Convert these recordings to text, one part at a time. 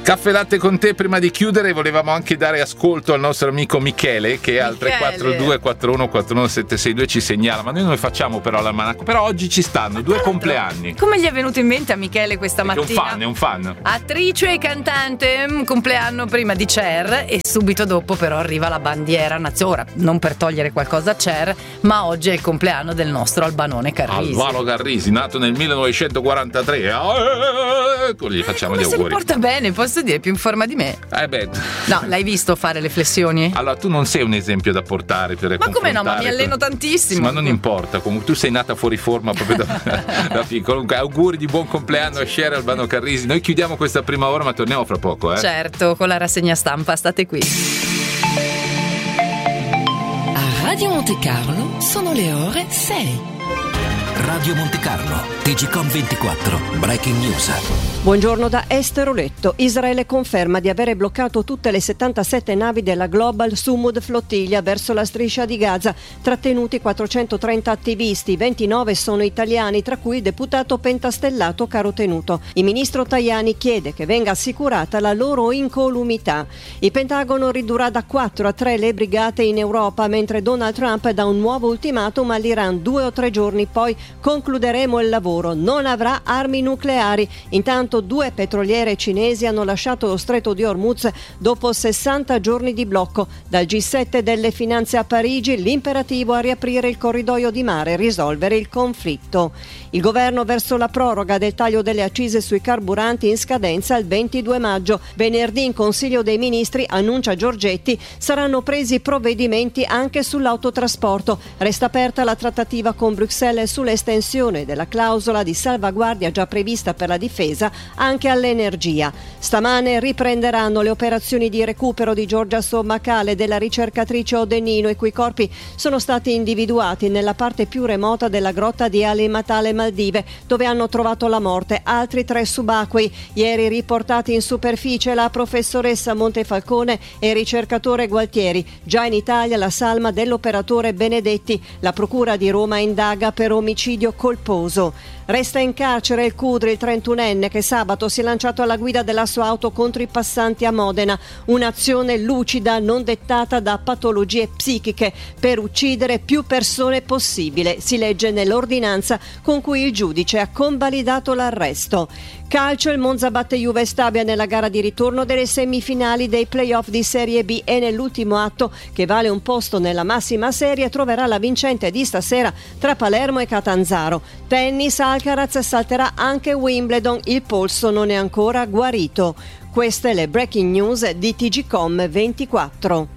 Caffè latte con te. Prima di chiudere volevamo anche dare ascolto al nostro amico Michele, che al 342 41 41 762 ci segnala, ma noi non ne facciamo però l'almanacco, però oggi ci stanno 2 compleanni. Come gli è venuto in mente a Michele questa mattina? È un fan. Attrice e cantante, compleanno prima di Cher e subito dopo però arriva la bandiera nazionale. Ora, non per togliere qualcosa a Cher, ma oggi è il compleanno del nostro Albanone Carrisi. Albano Carrisi, nato nel 1943. Gli facciamo gli auguri. Se li porta bene, posso dire, più in forma di me. No, l'hai visto fare le flessioni? Allora, tu non sei un esempio da portare per Ma come no, ma mi alleno tantissimo. Ma non importa, comunque tu sei nata fuori forma proprio da piccolo. Comunque, auguri di buon compleanno a Cher e Albano Carrisi. Noi chiudiamo questa prima ora, ma torniamo fra poco, Certo, con la rassegna stampa, state qui. A Radio Monte Carlo sono le ore 6. Radio Monte Carlo, TGcom 24, Breaking News. Buongiorno da Esteroletto. Israele conferma di avere bloccato tutte le 77 navi della Global Sumud Flottiglia verso la striscia di Gaza, trattenuti 430 attivisti, 29 sono italiani, tra cui il deputato pentastellato Carotenuto. Il ministro Tajani chiede che venga assicurata la loro incolumità. Il Pentagono ridurrà da 4 a 3 le brigate in Europa, mentre Donald Trump dà un nuovo ultimatum all'Iran: 2 o 3 giorni poi concluderemo il lavoro, non avrà armi nucleari. Intanto 2 petroliere cinesi hanno lasciato lo stretto di Hormuz dopo 60 giorni di blocco. Dal G7 delle finanze a Parigi l'imperativo a riaprire il corridoio di mare e risolvere il conflitto. Il governo verso la proroga del taglio delle accise sui carburanti in scadenza il 22 maggio. Venerdì in Consiglio dei Ministri, annuncia Giorgetti, saranno presi provvedimenti anche sull'autotrasporto. Resta aperta la trattativa con Bruxelles sull'estensione della clausola di salvaguardia già prevista per la difesa anche all'energia. Stamane riprenderanno le operazioni di recupero di Giorgia Sommacale, della ricercatrice Odenino, i cui corpi sono stati individuati nella parte più remota della grotta di Ali Matale, Maldive, dove hanno trovato la morte altri 3 subacquei. Ieri riportati in superficie la professoressa Montefalcone e il ricercatore Gualtieri. Già in Italia la salma dell'operatore Benedetti. La procura di Roma indaga per omicidio colposo. Resta in carcere il Cudri, il 31enne, che sabato si è lanciato alla guida della sua auto contro i passanti a Modena. Un'azione lucida, non dettata da patologie psichiche, per uccidere più persone possibile, si legge nell'ordinanza con cui il giudice ha convalidato l'arresto. Calcio, il Monza batte Juve Stabia nella gara di ritorno delle semifinali dei playoff di Serie B e nell'ultimo atto, che vale un posto nella massima serie, troverà la vincente di stasera tra Palermo e Catanzaro. Tennis, Alcaraz salterà anche Wimbledon, il polso non è ancora guarito. Queste le breaking news di TGcom 24.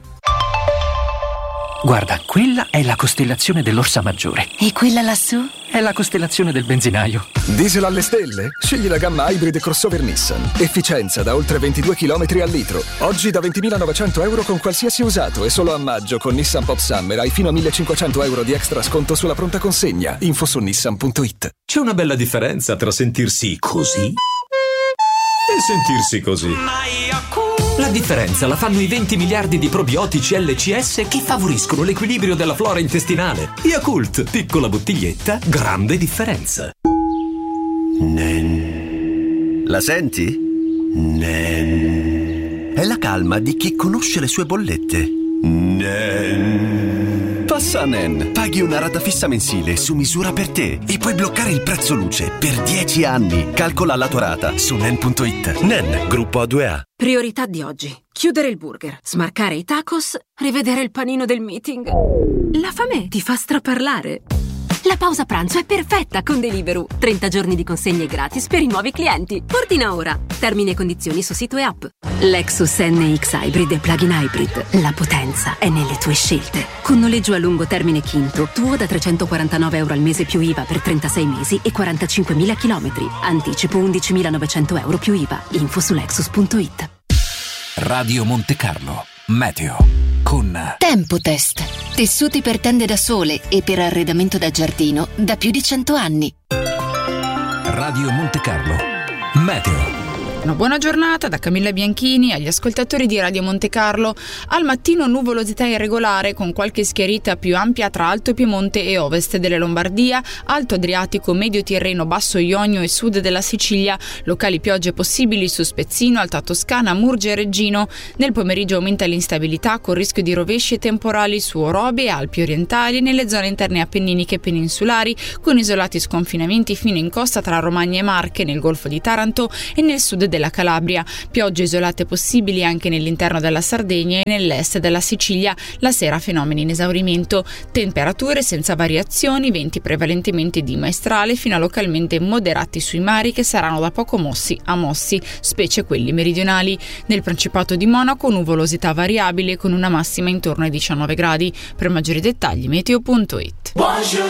Guarda, quella è la costellazione dell'Orsa Maggiore. E quella lassù? È la costellazione del benzinaio. Diesel alle stelle? Scegli la gamma Hybrid crossover Nissan. Efficienza da oltre 22 km al litro. Oggi da 20.900 euro con qualsiasi usato, e solo a maggio con Nissan Pop Summer hai fino a 1.500 euro di extra sconto sulla pronta consegna. Info su nissan.it. C'è una bella differenza tra sentirsi così e sentirsi così. La differenza la fanno i 20 miliardi di probiotici LCS che favoriscono l'equilibrio della flora intestinale. Yakult, piccola bottiglietta, grande differenza. Nen. La senti? Nen. È la calma di chi conosce le sue bollette. Nen. Passa a Nen. Paghi una rata fissa mensile su misura per te e puoi bloccare il prezzo luce per 10 anni. Calcola la tua rata su nen.it. Nen, gruppo A2A. Priorità di oggi: chiudere il burger, smarcare i tacos, rivedere il panino del meeting. La fame ti fa straparlare. La pausa pranzo è perfetta con Deliveroo. 30 giorni di consegne gratis per i nuovi clienti. Ordina ora. Termini e condizioni su sito e app. Lexus NX Hybrid e Plug-in Hybrid. La potenza è nelle tue scelte. Con noleggio a lungo termine Quinto, tuo da 349 euro al mese più IVA per 36 mesi e 45.000 chilometri. Anticipo 11.900 euro più IVA. Info su Lexus.it. Radio Monte Carlo. Meteo. Con Tempotest. Tessuti per tende da sole e per arredamento da giardino da più di 100 anni. Radio Monte Carlo. Meteo. Una buona giornata da Camilla Bianchini agli ascoltatori di Radio Monte Carlo. Al mattino nuvolosità irregolare con qualche schiarita più ampia tra Alto Piemonte e ovest della Lombardia, Alto Adriatico, Medio Tirreno, Basso Ionio e sud della Sicilia. Locali piogge possibili su Spezzino, Alta Toscana, Murgia e Reggino. Nel pomeriggio aumenta l'instabilità con rischio di rovesci e temporali su Orobie, Alpi orientali e nelle zone interne appenniniche e peninsulari, con isolati sconfinamenti fino in costa tra Romagna e Marche, nel Golfo di Taranto e nel sud della Calabria. Piogge isolate possibili anche nell'interno della Sardegna e nell'est della Sicilia. La sera fenomeni in esaurimento. Temperature senza variazioni, venti prevalentemente di maestrale fino a localmente moderati sui mari che saranno da poco mossi a mossi, specie quelli meridionali. Nel Principato di Monaco nuvolosità variabile con una massima intorno ai 19 gradi. Per maggiori dettagli meteo.it.